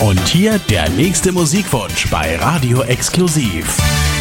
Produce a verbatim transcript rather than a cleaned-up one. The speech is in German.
Und hier der nächste Musikwunsch bei Radio Exklusiv.